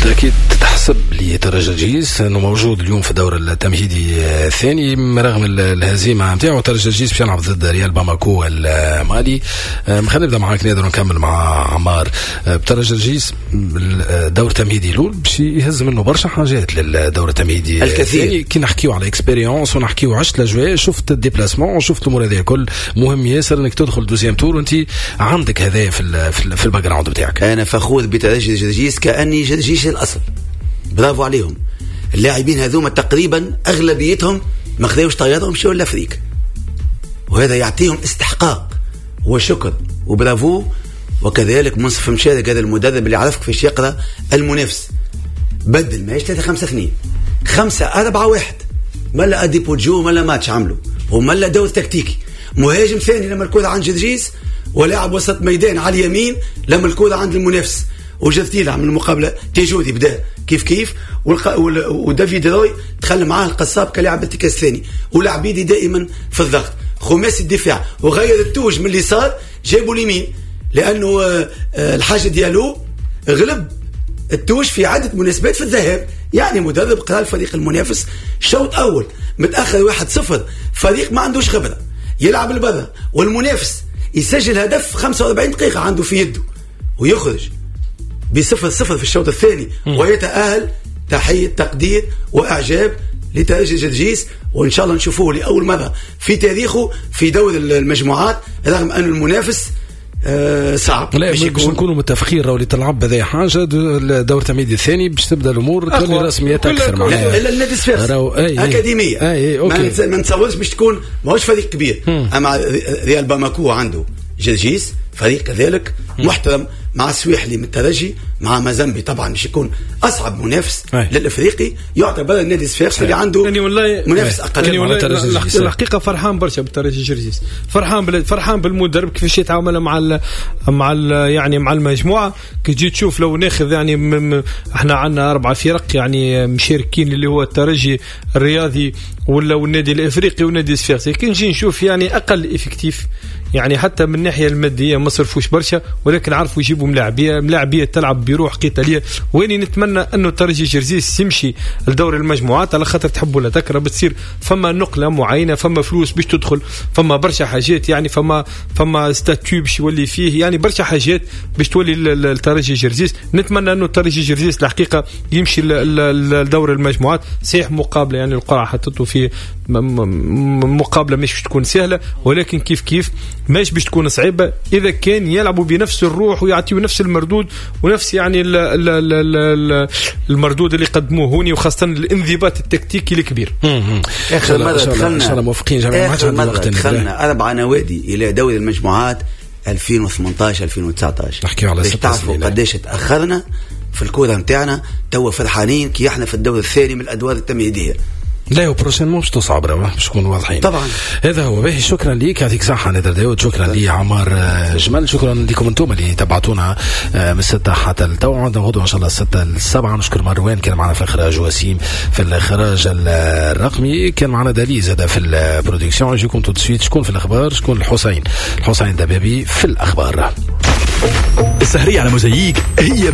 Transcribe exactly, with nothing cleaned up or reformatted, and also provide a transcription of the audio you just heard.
بالتأكيد تحسب لي ترجيس أنه موجود اليوم في الدور التمهيدي الثاني رغم الهزيمة متاعه. ترجيس باش يلعب ضد ريال باماكو المالي. خلينا نبدأ معاك نقدر نكمل مع عمار. ترجيس الدور التمهيدي الأول باش يهز منه برشا حاجات للدور التمهيدي الثاني. كي نحكيو على اكسبيريونس ونحكيو عشت الأجواء شفت الديبلاسمون وشفت الأمور هذه كل مهم ياسر انك تدخل دوزيام تور وانت عندك هذا في في الباك جراوند بتاعك. انا فخور بترجيس كاني جرجيش الاصل. برافو عليهم اللاعبين هذوما تقريبا اغلبيتهم ما خذوش طيارهم مشوا لافريقيا وهذا يعطيهم استحقاق وشكر وبرافو. وكذلك منصف مشارك هذا المدرب اللي عرفك فيش يقرا المنافس بدل ما ثلاثة خمسة اثنين خمسة أربعة واحد ملا أدي بوجو ملا ماتش عملوا وملا دور تكتيكي. مهاجم ثاني لما الكرة عند جرجيس ولاعب وسط ميدان على اليمين لما الكرة عند المنافس وجرتيل عمل المقابلة تيجودي بدأ كيف كيف والق... وال... ودافيد روي دخل معاه القصاب كلاعب ارتكاز ثاني والعبيدي دائما في الضغط خماسي الدفاع وغير التوج من اليسار جابوا اليمين لأنه الحاجة ديالو غلب التوج في عدة مناسبات في الذهاب. يعني مدرب قرار الفريق المنافس شوط أول متأخر واحد صفر فريق ما عندوش خبرة يلعب البرة والمنافس يسجل هدف خمسة وأربعين دقيقة عنده في يده ويخرج بصفر صفر في الشوط الثاني ويتأهل. تحية تقدير وإعجاب لترجي جرجيس وإن شاء الله نشوفوه لأول مرة في تاريخه في دور المجموعات رغم أن المنافس أه صعب. لا باش نكونوا متفقين راهو اللي تلعب بهذه حاجه الدور التمهيدي الثاني باش تبدا الامور تولي رسميات اكثر معايا. الا النادي الصفاقسي اكاديميه أي أي ما نتصورش باش تكون ماهوش فريق كبير. هم. اما ريال باماكو عنده جرجيس فريق كذلك هم. محترم مع السويحلي من الترجي مع مازامبي طبعا باش يكون اصعب منافس أي. للافريقي يعتبر النادي الصفاقسي اللي عنده يعني منافس اقل. يعني الحقيقه فرحان برشا بالترجي جرجيس فرحان فرحان بالمدرب كيفاش يتعامل مع ال مع ال يعني مع المجموعه. كي تجي تشوف لو ناخذ يعني م... احنا عندنا اربع فرق يعني مشاركين اللي هو الترجي الرياضي ولا والنادي الافريقي والنادي الصفاقسي. كي نجي نشوف يعني اقل افكتيف يعني حتى من الناحيه الماديه ما صرفوش برشا ولكن عرفوا يجيبوا ملاعبيه ملاعبيه تلعب بروح قتاليه. وين نتمنى انه ترجي جرجيس يمشي لدور المجموعات على خاطر تحب ولا تكره بتصير فما نقله معينه فما فلوس باش تدخل فما برشا حاجات يعني فما فما ستاتيو باش يولي فيه يعني برشا حاجات باش تولي الترجي جرجيس. نتمنى انه ترجي جرجيس الحقيقه يمشي لدور المجموعات. صحيح مقابله يعني القرعه حطته في مقابله مش تكون سهله ولكن كيف كيف ماش باش تكون صعيبة إذا كان يلعبوا بنفس الروح ويعطيوا نفس المردود ونفس يعني ال ال ال المردود اللي قدموه هوني وخاصة الانضباط التكتيكي الكبير. آخر مرة دخلنا إن شاء الله موفقين جميعا. آخر مرة دخلنا أربع نوادي إلى دوري المجموعات ألفين وثمانية عشر ألفين وتسعة عشر. نحكي على ستة تعرفوا قديش تأخرنا في الكورة متاعنا توا فرحانين كي احنا في الدور الثاني من الأدوار التمهيدية. لا وبروشين مش تصعب راه باش نكون واضحين طبعا. هذا هو باهي. شكرا ليك يعطيك صحه نادر داود. شكرا لي عمار جمال. شكرا لكم انتم اللي تبعتونا من الستة حتى التو غدوه ان شاء الله الستة السبعة. نشكر مروان كان معنا في الاخراج وسيم في الاخراج الرقمي كان معنا داليز هذا في البرودكسيون. يجيكم تو سويت شكون في الاخبار شكون الحسين الحسين دبابي في الاخبار. السهرية على موزايك هي